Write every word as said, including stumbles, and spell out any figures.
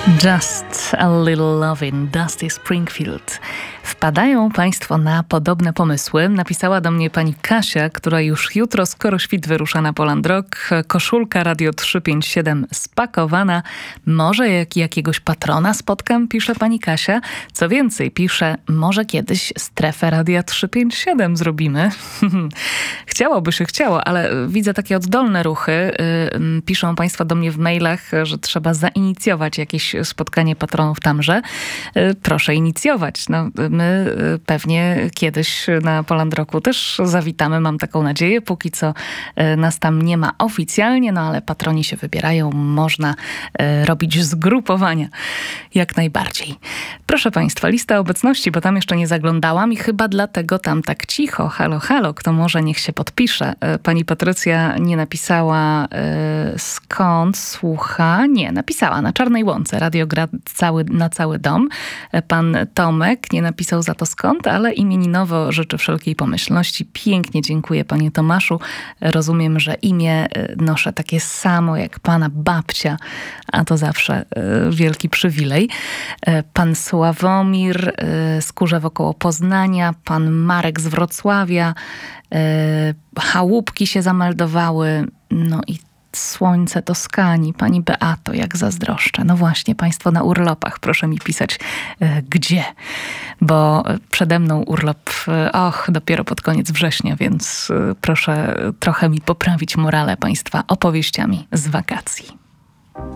Just a little lovin', Dusty Springfield. Wpadają Państwo na podobne pomysły. Napisała do mnie pani Kasia, która już jutro skoro świt wyrusza na Poland Rock. Koszulka Radio trzysta pięćdziesiąt siedem spakowana. Może jak jakiegoś patrona spotkam, pisze pani Kasia. Co więcej, pisze, może kiedyś strefę Radia trzysta pięćdziesiąt siedem zrobimy. Chciałoby się chciało, ale widzę takie oddolne ruchy. Piszą Państwo do mnie w mailach, że trzeba zainicjować jakieś spotkanie patronów tamże. Proszę inicjować. No, my pewnie kiedyś na Poland Rocku też zawitamy, mam taką nadzieję. Póki co nas tam nie ma oficjalnie, no ale patroni się wybierają, można robić zgrupowania jak najbardziej. Proszę Państwa, lista obecności, bo tam jeszcze nie zaglądałam i chyba dlatego tam tak cicho. Halo, halo, kto może, niech się podpisze. Pani Patrycja nie napisała skąd słucha. Nie, napisała na Czarnej Łące. Radio gra cały, na cały dom. Pan Tomek nie napisał za to skąd, ale imieninowo życzę wszelkiej pomyślności. Pięknie dziękuję, panie Tomaszu. Rozumiem, że imię noszę takie samo jak pana babcia, a to zawsze wielki przywilej. Pan Sławomir z Kurzew około Poznania, pan Marek z Wrocławia, chałupki się zameldowały, no i Słońce Toskanii, pani Beato, jak zazdroszczę. No właśnie, państwo na urlopach, proszę mi pisać e, gdzie, bo przede mną urlop, e, och, dopiero pod koniec września, więc e, proszę trochę mi poprawić morale państwa opowieściami z wakacji.